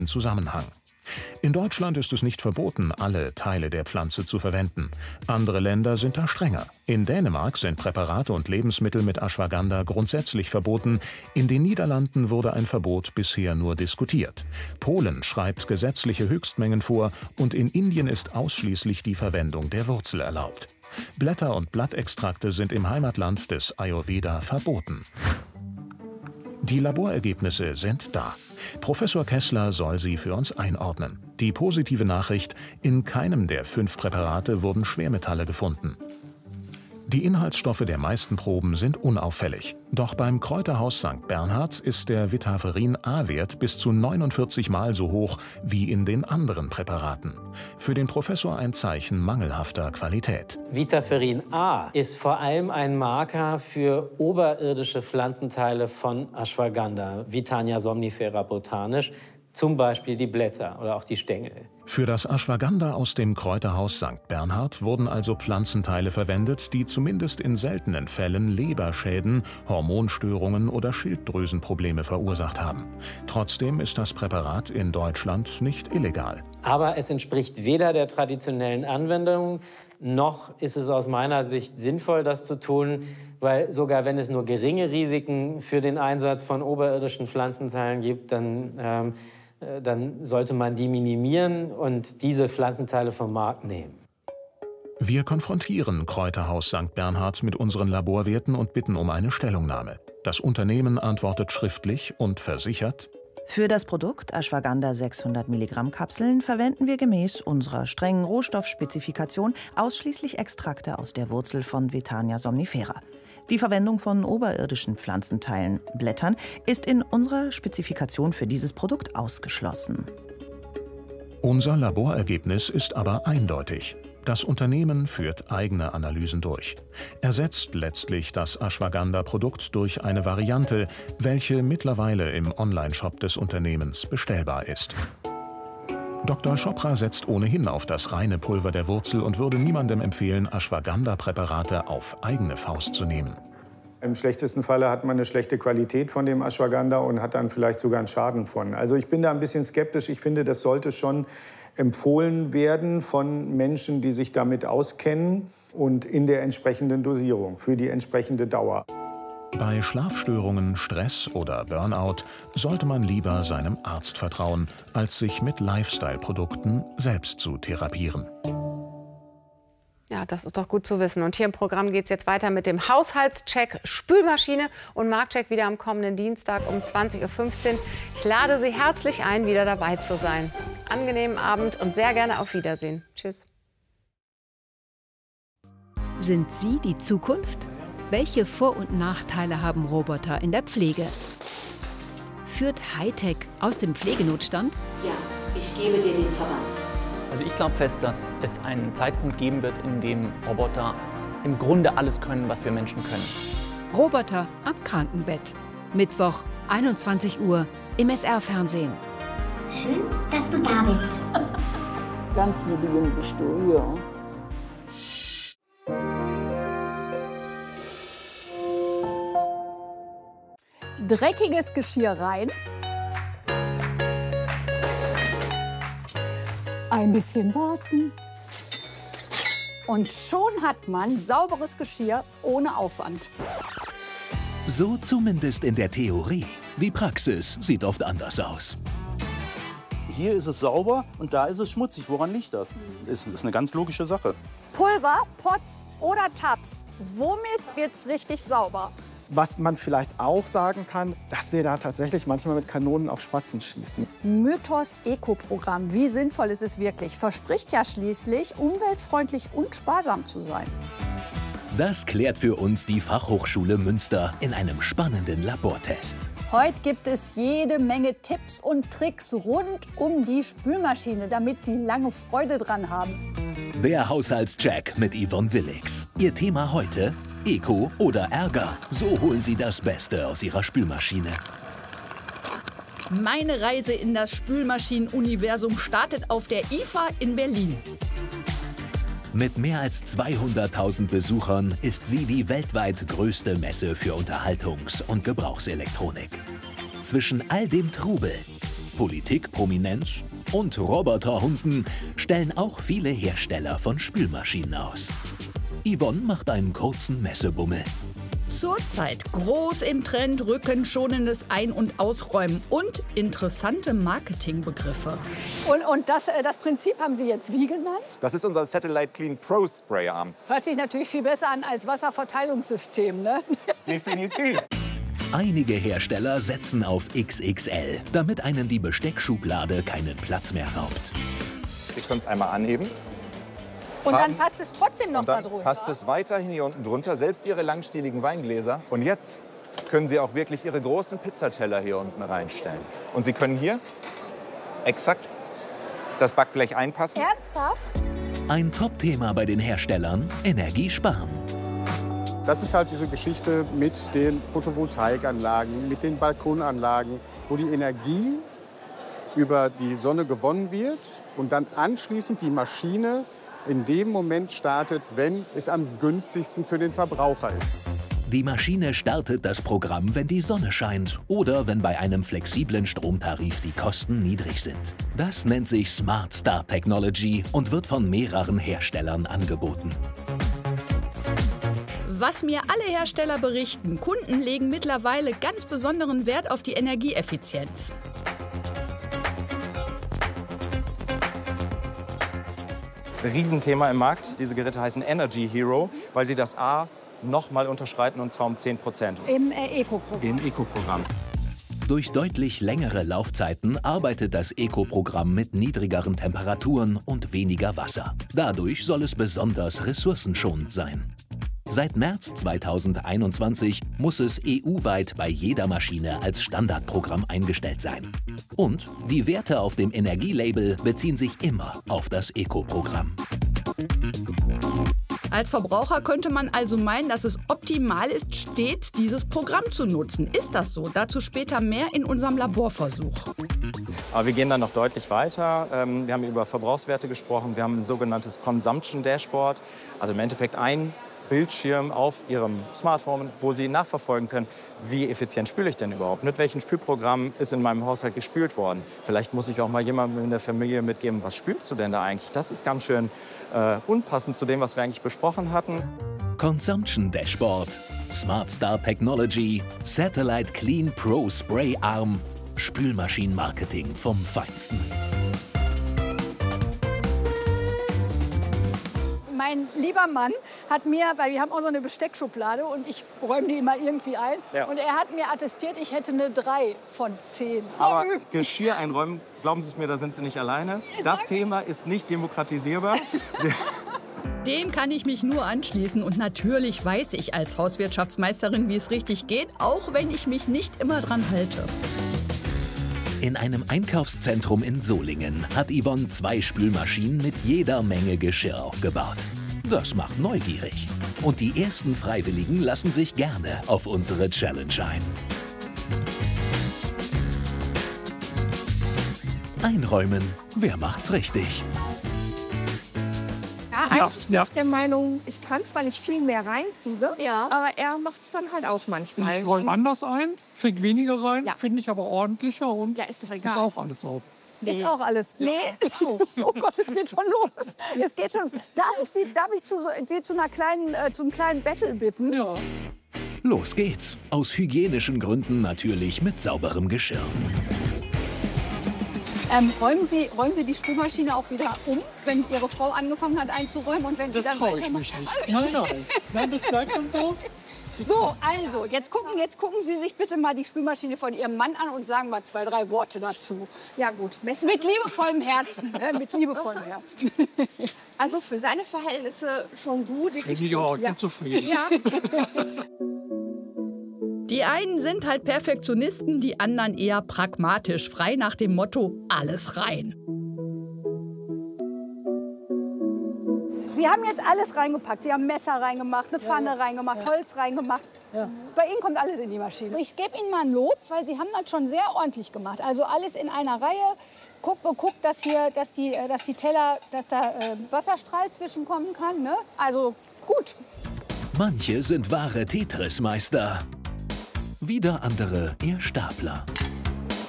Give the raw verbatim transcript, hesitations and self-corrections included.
Zusammenhang. In Deutschland ist es nicht verboten, alle Teile der Pflanze zu verwenden. Andere Länder sind da strenger. In Dänemark sind Präparate und Lebensmittel mit Ashwagandha grundsätzlich verboten. In den Niederlanden wurde ein Verbot bisher nur diskutiert. Polen schreibt gesetzliche Höchstmengen vor und in Indien ist ausschließlich die Verwendung der Wurzel erlaubt. Blätter- und Blattextrakte sind im Heimatland des Ayurveda verboten. Die Laborergebnisse sind da. Professor Kessler soll sie für uns einordnen. Die positive Nachricht: In keinem der fünf Präparate wurden Schwermetalle gefunden. Die Inhaltsstoffe der meisten Proben sind unauffällig. Doch beim Kräuterhaus Sankt Bernhard ist der Vitaferin-A-Wert bis zu neunundvierzig Mal so hoch wie in den anderen Präparaten. Für den Professor ein Zeichen mangelhafter Qualität. Vitaferin-A ist vor allem ein Marker für oberirdische Pflanzenteile von Ashwagandha, Witania somnifera botanisch, zum Beispiel die Blätter oder auch die Stängel. Für das Ashwagandha aus dem Kräuterhaus Sankt Bernhard wurden also Pflanzenteile verwendet, die zumindest in seltenen Fällen Leberschäden, Hormonstörungen oder Schilddrüsenprobleme verursacht haben. Trotzdem ist das Präparat in Deutschland nicht illegal. Aber es entspricht weder der traditionellen Anwendung, noch ist es aus meiner Sicht sinnvoll, das zu tun, weil sogar wenn es nur geringe Risiken für den Einsatz von oberirdischen Pflanzenteilen gibt, dann ähm, dann sollte man die minimieren und diese Pflanzenteile vom Markt nehmen. Wir konfrontieren Kräuterhaus Sankt Bernhard mit unseren Laborwerten und bitten um eine Stellungnahme. Das Unternehmen antwortet schriftlich und versichert: Für das Produkt Ashwagandha sechshundert Milligramm Kapseln verwenden wir gemäß unserer strengen Rohstoffspezifikation ausschließlich Extrakte aus der Wurzel von Witania somnifera. Die Verwendung von oberirdischen Pflanzenteilen, Blättern, ist in unserer Spezifikation für dieses Produkt ausgeschlossen. Unser Laborergebnis ist aber eindeutig. Das Unternehmen führt eigene Analysen durch. Ersetzt letztlich das Ashwagandha-Produkt durch eine Variante, welche mittlerweile im Onlineshop des Unternehmens bestellbar ist. Doktor Chopra setzt ohnehin auf das reine Pulver der Wurzel und würde niemandem empfehlen, Ashwagandha-Präparate auf eigene Faust zu nehmen. Im schlechtesten Falle hat man eine schlechte Qualität von dem Ashwagandha und hat dann vielleicht sogar einen Schaden von. Also ich bin da ein bisschen skeptisch. Ich finde, das sollte schon empfohlen werden von Menschen, die sich damit auskennen und in der entsprechenden Dosierung für die entsprechende Dauer. Bei Schlafstörungen, Stress oder Burnout sollte man lieber seinem Arzt vertrauen, als sich mit Lifestyle-Produkten selbst zu therapieren. Ja, das ist doch gut zu wissen. Und hier im Programm geht es jetzt weiter mit dem Haushaltscheck Spülmaschine und Marktcheck wieder am kommenden Dienstag um zwanzig Uhr fünfzehn. Ich lade Sie herzlich ein, wieder dabei zu sein. Angenehmen Abend und sehr gerne auf Wiedersehen. Tschüss. Sind Sie die Zukunft? Welche Vor- und Nachteile haben Roboter in der Pflege? Führt Hightech aus dem Pflegenotstand? Ja, ich gebe dir den Verband. Also ich glaube fest, dass es einen Zeitpunkt geben wird, in dem Roboter im Grunde alles können, was wir Menschen können. Roboter am Krankenbett. Mittwoch, einundzwanzig Uhr im S R-Fernsehen. Schön, dass du da bist. Ganz liebe Junge bist du, ja. Dreckiges Geschirr rein. Ein bisschen warten. Und schon hat man sauberes Geschirr ohne Aufwand. So zumindest in der Theorie. Die Praxis sieht oft anders aus. Hier ist es sauber und da ist es schmutzig. Woran liegt das? Das ist eine ganz logische Sache. Pulver, Pots oder Tabs. Womit wird's richtig sauber? Was man vielleicht auch sagen kann, dass wir da tatsächlich manchmal mit Kanonen auf Spatzen schießen. Mythos Eco-Programm, wie sinnvoll ist es wirklich? Verspricht ja schließlich, umweltfreundlich und sparsam zu sein. Das klärt für uns die Fachhochschule Münster in einem spannenden Labortest. Heute gibt es jede Menge Tipps und Tricks rund um die Spülmaschine, damit Sie lange Freude dran haben. Der Haushaltscheck mit Yvonne Willix. Ihr Thema heute: Eco oder Ärger. So holen Sie das Beste aus Ihrer Spülmaschine. Meine Reise in das Spülmaschinenuniversum startet auf der I F A in Berlin. Mit mehr als zweihunderttausend Besuchern ist sie die weltweit größte Messe für Unterhaltungs- und Gebrauchselektronik. Zwischen all dem Trubel Politik, Prominenz und Roboterhunden stellen auch viele Hersteller von Spülmaschinen aus. Yvonne macht einen kurzen Messebummel. Zurzeit groß im Trend rückenschonendes Ein- und Ausräumen und interessante Marketingbegriffe. Und, und das, äh, das Prinzip haben Sie jetzt wie genannt? Das ist unser Satellite Clean Pro Spray Arm. Hört sich natürlich viel besser an als Wasserverteilungssystem, ne? Definitiv. Einige Hersteller setzen auf X X L, damit einem die Besteckschublade keinen Platz mehr raubt. Sie können es einmal anheben. Und dann passt es trotzdem noch und dann da drunter. passt es weiterhin hier unten drunter, selbst Ihre langstieligen Weingläser. Und jetzt können Sie auch wirklich Ihre großen Pizzateller hier unten reinstellen. Und Sie können hier exakt das Backblech einpassen. Ernsthaft? Ein Top-Thema bei den Herstellern: Energiesparen. Das ist halt diese Geschichte mit den Photovoltaikanlagen, mit den Balkonanlagen, wo die Energie über die Sonne gewonnen wird und dann anschließend die Maschine in dem Moment startet, wenn es am günstigsten für den Verbraucher ist. Die Maschine startet das Programm, wenn die Sonne scheint oder wenn bei einem flexiblen Stromtarif die Kosten niedrig sind. Das nennt sich Smart Start Technology und wird von mehreren Herstellern angeboten. Was mir alle Hersteller berichten, Kunden legen mittlerweile ganz besonderen Wert auf die Energieeffizienz. Riesenthema im Markt. Diese Geräte heißen Energy Hero, weil sie das A noch mal unterschreiten, und zwar um zehn Prozent. Im äh, Eco-Programm. Im Eco-Programm. Durch deutlich längere Laufzeiten arbeitet das Eco-Programm mit niedrigeren Temperaturen und weniger Wasser. Dadurch soll es besonders ressourcenschonend sein. Seit März zweitausendeinundzwanzig muss es E U-weit bei jeder Maschine als Standardprogramm eingestellt sein. Und die Werte auf dem Energielabel beziehen sich immer auf das Eco-Programm. Als Verbraucher könnte man also meinen, dass es optimal ist, stets dieses Programm zu nutzen. Ist das so? Dazu später mehr in unserem Laborversuch. Aber wir gehen dann noch deutlich weiter. Wir haben über Verbrauchswerte gesprochen. Wir haben ein sogenanntes Consumption Dashboard. Also im Endeffekt ein Bildschirm auf Ihrem Smartphone, wo Sie nachverfolgen können, wie effizient spüle ich denn überhaupt? Mit welchem Spülprogramm ist in meinem Haushalt gespült worden? Vielleicht muss ich auch mal jemandem in der Familie mitgeben, was spülst du denn da eigentlich? Das ist ganz schön äh, unpassend zu dem, was wir eigentlich besprochen hatten. Consumption Dashboard, Smart Start Technology, Satellite Clean Pro Spray Arm, Spülmaschinenmarketing vom Feinsten. Mein lieber Mann hat mir, weil wir haben auch so eine Besteckschublade und ich räume die immer irgendwie ein. Ja. Und er hat mir attestiert, ich hätte eine drei von zehn. Aber Geschirr einräumen, glauben Sie es mir, da sind Sie nicht alleine. Das Thema ist nicht demokratisierbar. Dem kann ich mich nur anschließen. Und natürlich weiß ich als Hauswirtschaftsmeisterin, wie es richtig geht, auch wenn ich mich nicht immer dran halte. In einem Einkaufszentrum in Solingen hat Yvonne zwei Spülmaschinen mit jeder Menge Geschirr aufgebaut. Das macht neugierig. Und die ersten Freiwilligen lassen sich gerne auf unsere Challenge ein. Einräumen, wer macht's richtig? Ja, eigentlich bin ich der Meinung, ich kann es, weil ich viel mehr reinkriege. Ja. Aber er macht es dann halt auch manchmal. Ich räume anders ein, kriege weniger rein, ja. Finde ich aber ordentlicher und ja, ist, doch egal. ist auch alles auf. Nee. Ist auch alles. Nee. Oh, oh Gott, es geht schon los. Es geht schon los. Darf ich Sie, darf ich zu, so, Sie zu, einer kleinen, äh, zu einem kleinen Battle bitten? Ja. Los geht's. Aus hygienischen Gründen natürlich mit sauberem Geschirr. Ähm, räumen, Sie, räumen Sie die Spülmaschine auch wieder um, wenn Ihre Frau angefangen hat einzuräumen und wenn Sie das dann traue ich mich nicht. Nein, nein. Nein, das bleibt dann so. So, also, jetzt gucken, jetzt gucken Sie sich bitte mal die Spülmaschine von Ihrem Mann an und sagen mal zwei, drei Worte dazu. Ja gut. Mit liebevollem Herzen. Ne? Mit liebevollem Herzen. Also für seine Verhältnisse schon gut. Ich bin ja, ich bin zufrieden. Ja. Die einen sind halt Perfektionisten, die anderen eher pragmatisch, frei nach dem Motto, alles rein. Sie haben jetzt alles reingepackt. Sie haben Messer reingemacht, eine Pfanne ja, ja. reingemacht, ja. Holz reingemacht. Ja. Bei Ihnen kommt alles in die Maschine. Ich gebe Ihnen mal ein Lob, weil Sie haben das schon sehr ordentlich gemacht. Also alles in einer Reihe. Guck, guck dass, hier, dass, die, dass die Teller, dass da äh, Wasserstrahl zwischenkommen kann. Ne? Also gut. Manche sind wahre Tetris-Meister. Wieder andere eher Stapler.